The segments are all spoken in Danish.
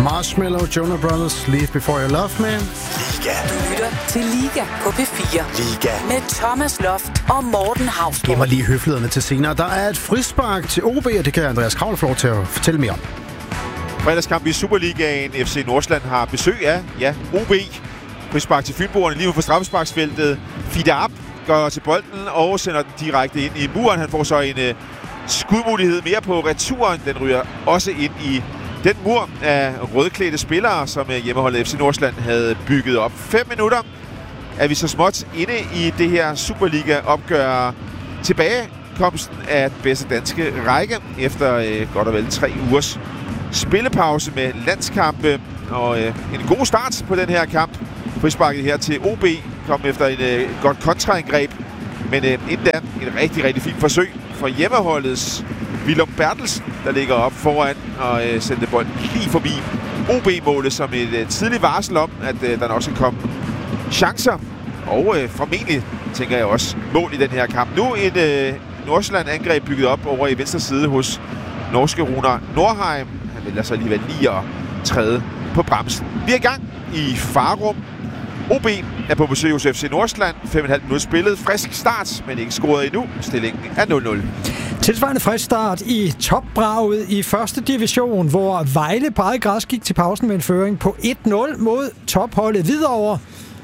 Marshmello, Jonas Brothers, Leave Before You Love Me. Liga. Du lytter til Liga på P4. Liga. Med Thomas Loft og Morten Hausgaard. Gemmer lige høflighederne til senere. Der er et frispark til OB, og det kan Andreas Kravl få lov til at fortælle mere om. Fredagskamp i Superligaen. FC Nordsjælland har besøg af OB. Frispark til Fynboerne lige ud for straffesparksfeltet. Fidab går til bolden og sender den direkte ind i muren. Han får så en skudmulighed mere på returen. Den ryger også ind i den mur af rødklædte spillere, som hjemmeholdet FC Nordsjælland havde bygget op. 5 minutter er vi så småt inde i det her Superliga-opgør. Tilbagekomsten af den bedste danske række efter godt og vel 3 ugers spillepause med landskampe. Og en god start på den her kamp. Frisparket her til OB kom efter en godt kontraangreb. Men inden da et rigtig, rigtig fint forsøg for hjemmeholdets Willum Bertelsen, der ligger op foran og sendte bolden lige forbi OB-målet som et tidligt varsel om, at der også kan komme chancer. Og formentlig, tænker jeg også, mål i den her kamp. Nu et Nordsjælland-angreb bygget op over i venstre side hos norske Runar Nordheim. Han vil altså alligevel lige at træde på bremsen. Vi er i gang i Farum. OB er på besøg hos FC Nordsjælland. 5,5 minutter spillet. Frisk start, men ikke scoret endnu. Stillingen er 0-0. Tilsvarende frisk start i topbraget i første division, hvor Vejle på eget græs gik til pausen med en føring på 1-0 mod topholdet Hvidovre.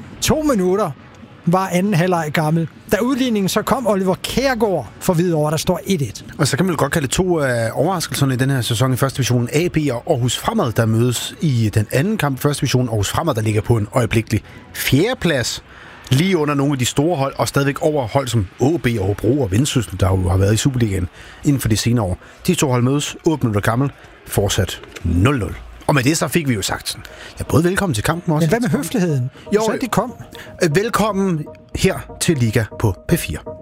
2 minutter var anden halvleg gammel. Da udligningen så kom Oliver Kjærgaard for Hvidovre, der står 1-1. Og så kan man godt kalde 2 af overraskelserne i den her sæson i første division. AB og Aarhus Fremad, der mødes i den anden kamp i første division. Aarhus Fremad, der ligger på en øjeblikkelig 4. plads. Lige under nogle af de store hold, og stadigvæk over hold som AB, Aarhus og Vendsyssel, der jo har været i Superligaen inden for de senere år. De 2 hold mødes, 8 minutter gammel, fortsat 0-0. Og med det så fik vi jo sagt sådan. Ja, både velkommen til kampen også. Men hvad med høfligheden? Jo, så de kom. Velkommen her til Liga på P4.